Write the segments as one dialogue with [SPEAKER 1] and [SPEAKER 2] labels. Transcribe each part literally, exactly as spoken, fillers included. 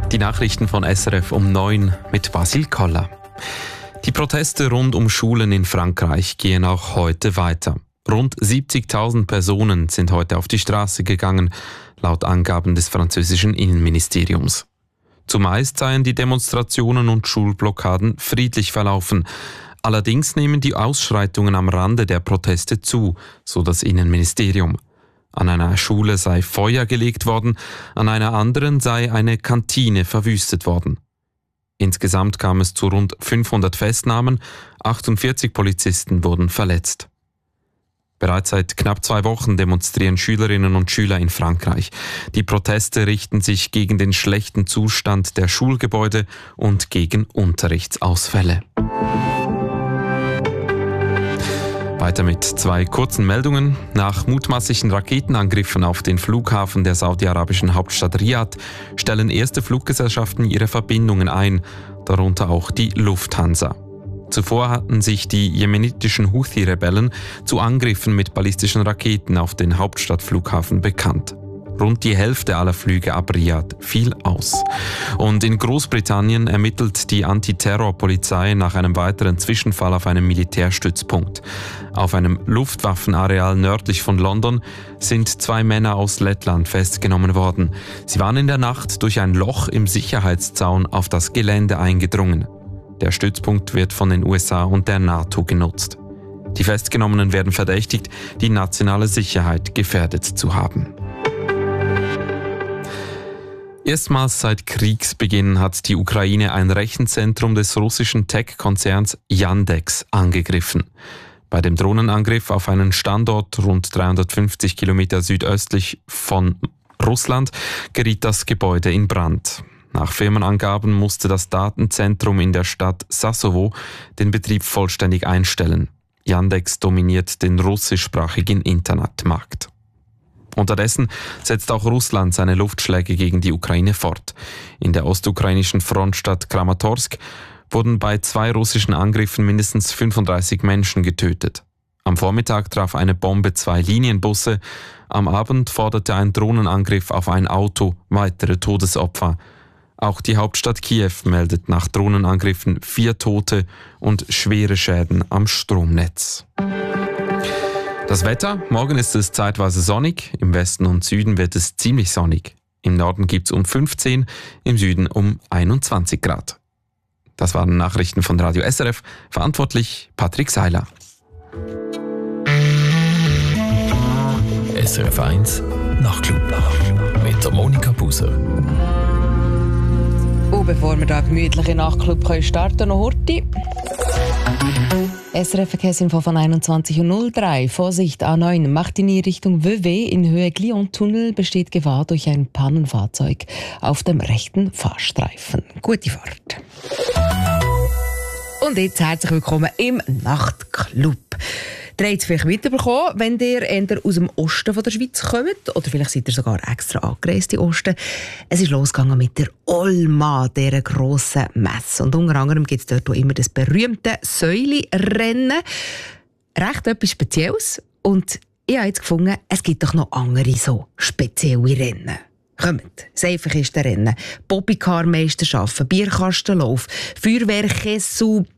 [SPEAKER 1] Die Nachrichten von S R F um neun mit Basil Koller. Die Proteste rund um Schulen in Frankreich gehen auch heute weiter. Rund siebzigtausend Personen sind heute auf die Straße gegangen, laut Angaben des französischen Innenministeriums. Zumeist seien die Demonstrationen und Schulblockaden friedlich verlaufen. Allerdings nehmen die Ausschreitungen am Rande der Proteste zu, so das Innenministerium. An einer Schule sei Feuer gelegt worden, an einer anderen sei eine Kantine verwüstet worden. Insgesamt kam es zu rund fünfhundert Festnahmen, achtundvierzig Polizisten wurden verletzt. Bereits seit knapp zwei Wochen demonstrieren Schülerinnen und Schüler in Frankreich. Die Proteste richten sich gegen den schlechten Zustand der Schulgebäude und gegen Unterrichtsausfälle. Weiter mit zwei kurzen Meldungen. Nach mutmaßlichen Raketenangriffen auf den Flughafen der saudi-arabischen Hauptstadt Riad stellen erste Fluggesellschaften ihre Verbindungen ein, darunter auch die Lufthansa. Zuvor hatten sich die jemenitischen Houthi-Rebellen zu Angriffen mit ballistischen Raketen auf den Hauptstadtflughafen bekannt. Rund die Hälfte aller Flüge ab Riad fiel aus. Und in Großbritannien ermittelt die Antiterrorpolizei nach einem weiteren Zwischenfall auf einem Militärstützpunkt. Auf einem Luftwaffenareal nördlich von London sind zwei Männer aus Lettland festgenommen worden. Sie waren in der Nacht durch ein Loch im Sicherheitszaun auf das Gelände eingedrungen. Der Stützpunkt wird von den U S A und der NATO genutzt. Die Festgenommenen werden verdächtigt, die nationale Sicherheit gefährdet zu haben. Erstmals seit Kriegsbeginn hat die Ukraine ein Rechenzentrum des russischen Tech-Konzerns Yandex angegriffen. Bei dem Drohnenangriff auf einen Standort rund dreihundertfünfzig Kilometer südöstlich von Russland geriet das Gebäude in Brand. Nach Firmenangaben musste das Datenzentrum in der Stadt Sassovo den Betrieb vollständig einstellen. Yandex dominiert den russischsprachigen Internetmarkt. Unterdessen setzt auch Russland seine Luftschläge gegen die Ukraine fort. In der ostukrainischen Frontstadt Kramatorsk wurden bei zwei russischen Angriffen mindestens fünfunddreißig Menschen getötet. Am Vormittag traf eine Bombe zwei Linienbusse. Am Abend forderte ein Drohnenangriff auf ein Auto weitere Todesopfer. Auch die Hauptstadt Kiew meldet nach Drohnenangriffen vier Tote und schwere Schäden am Stromnetz. Das Wetter: Morgen ist es zeitweise sonnig, im Westen und Süden wird es ziemlich sonnig. Im Norden gibt es um fünfzehn, im Süden um einundzwanzig Grad. Das waren Nachrichten von Radio S R F, verantwortlich Patrick Seiler.
[SPEAKER 2] S R F eins Nachtclub mit der Monika Buser.
[SPEAKER 3] Und bevor wir da gemütlich in den Nachtclub starten können, noch Horti. S R F-Verkehrsinfo von einundzwanzig Uhr null drei. Vorsicht, A neun macht in die Richtung Vevey in Höhe Glion-Tunnel besteht Gefahr durch ein Pannenfahrzeug auf dem rechten Fahrstreifen. Gute Fahrt. Und jetzt herzlich willkommen im Nachtclub. Ihr habt es vielleicht mitbekommen, wenn ihr eher aus dem Osten von der Schweiz kommt, oder vielleicht seid ihr sogar extra angereist in Osten. Es ist losgegangen mit der Olma, dieser grossen Messe. Und unter anderem gibt es dort auch immer das berühmte Säuli-Rennen. Recht etwas Spezielles. Und ich habe jetzt gefunden, es gibt doch noch andere so spezielle Rennen. Kommt, das einfachste Rennen. Bobbycar-Meisterschaften, Bierkastenlauf, Feuerwehrkessel,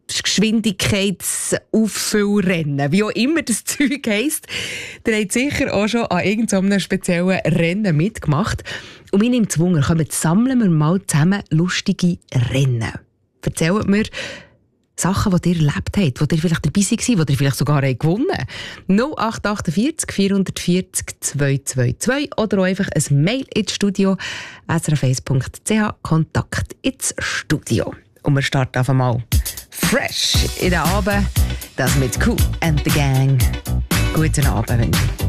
[SPEAKER 3] Geschwindigkeitsauffüllrennen, wie auch immer das Zeug heisst. Ihr habt sicher auch schon an irgendeinem speziellen Rennen mitgemacht. Und mich nimmt es Wunder, kommt, sammeln wir mal zusammen lustige Rennen. Erzählt mir Sachen, die ihr erlebt habt, wo ihr vielleicht dabei seid, wo ihr vielleicht sogar gewonnen habt. null acht acht vier vier vier null zwei zwei zwei oder auch einfach ein Mail ins Studio s r f eins punkt c h, Kontakt ins Studio. Und wir starten einfach mal fresh in den Abend. Das mit Cool and the Gang. Guten Abend, Wendy.